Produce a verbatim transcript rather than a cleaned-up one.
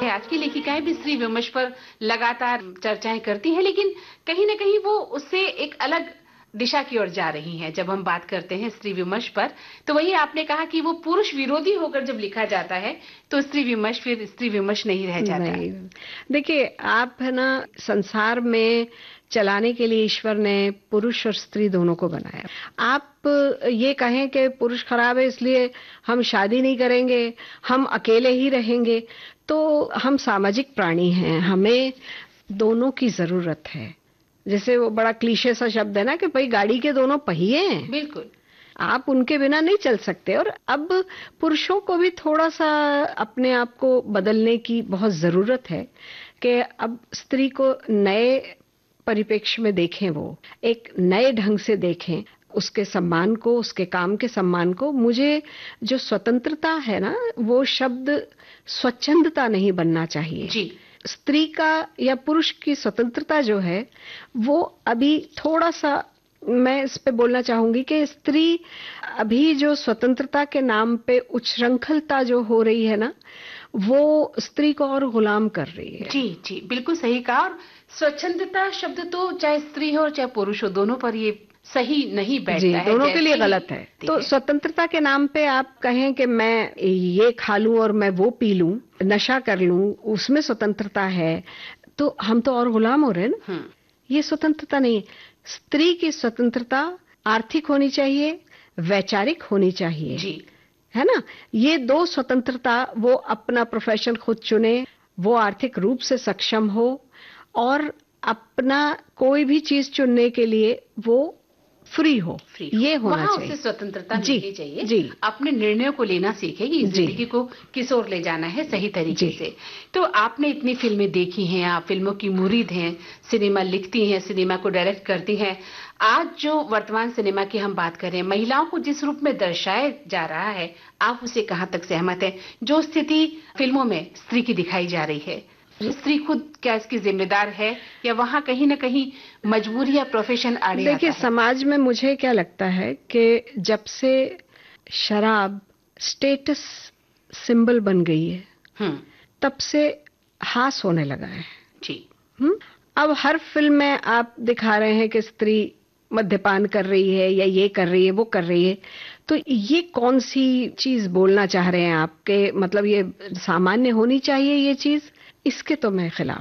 आज की लेखिकाएं भी स्त्री विमर्श पर लगातार चर्चाएं करती हैं, लेकिन कहीं न कहीं वो उससे एक अलग दिशा की ओर जा रही हैं। जब हम बात करते हैं स्त्री विमर्श पर, तो वही आपने कहा कि वो पुरुष विरोधी होकर जब लिखा जाता है, तो स्त्री विमर्श फिर स्त्री विमर्श नहीं रह जाता। नहीं, देखिए आप है ना, संसार में चलाने के लिए ईश्वर ने पुरुष और स्त्री दोनों को बनाया। आप ये कहें कि पुरुष खराब है इसलिए हम शादी नहीं करेंगे, हम अकेले ही रहेंगे, तो हम सामाजिक प्राणी हैं, हमें दोनों की जरूरत है। जैसे वो बड़ा क्लीशे सा शब्द है ना कि भाई गाड़ी के दोनों पहिए हैं, बिल्कुल, आप उनके बिना नहीं चल सकते। और अब पुरुषों को भी थोड़ा सा अपने आप को बदलने की बहुत जरूरत है कि अब स्त्री को नए परिप्रेक्ष्य में देखें, वो एक नए ढंग से देखें, उसके सम्मान को, उसके काम के सम्मान को। मुझे जो स्वतंत्रता है ना, वो शब्द स्वच्छंदता नहीं बनना चाहिए जी। स्त्री का या पुरुष की स्वतंत्रता जो है वो अभी थोड़ा सा, मैं इस पे बोलना चाहूंगी कि स्त्री अभी जो स्वतंत्रता के नाम पे उच्छृंखलता जो हो रही है ना, वो स्त्री को और गुलाम कर रही है। जी जी, बिल्कुल सही कहा। और स्वच्छंदता शब्द तो चाहे स्त्री हो चाहे पुरुष हो, दोनों पर ये सही नहीं बैठता है, दोनों के लिए गलत है। तो स्वतंत्रता के नाम पे आप कहें कि मैं ये खा लूं और मैं वो पी लूं, नशा कर लूं, उसमें स्वतंत्रता है, तो हम तो और गुलाम हो रहे हैं ना। ये स्वतंत्रता नहीं। स्त्री की स्वतंत्रता आर्थिक होनी चाहिए, वैचारिक होनी चाहिए, जी, है ना। ये दो स्वतंत्रता, वो अपना प्रोफेशन खुद चुने, वो आर्थिक रूप से सक्षम हो और अपना कोई भी चीज चुनने के लिए वो फ्री हो, फ्री ये होना वहाँ चाहिए। उसे स्वतंत्रता मिलनी चाहिए। जी, अपने निर्णयों को लेना सीखे कि जिंदगी को किस ओर ले जाना है सही तरीके से। तो आपने इतनी फिल्में देखी हैं, आप फिल्मों की मुरीद हैं, सिनेमा लिखती हैं, सिनेमा को डायरेक्ट करती हैं। आज जो वर्तमान सिनेमा की हम बात करें, महिलाओं को जिस रूप में दर्शाया जा रहा है, आप उसे कहाँ तक सहमत हैं? जो स्थिति फिल्मों में स्त्री की दिखाई जा रही है, स्त्री खुद क्या इसकी जिम्मेदार है या वहाँ कहीं ना कहीं मजबूरी या प्रोफेशन आड़े आता है? देखिए, समाज में मुझे क्या लगता है कि जब से शराब स्टेटस सिंबल बन गई है, तब से हास होने लगा है। जी। हुँ? अब हर फिल्म में आप दिखा रहे हैं कि स्त्री मद्यपान कर रही है या ये कर रही है, वो कर रही है। तो ये कौन सी चीज बोलना चाह रहे हैं आप? के मतलब ये सामान्य होनी चाहिए ये चीज? इसके तो मैं खिलाफ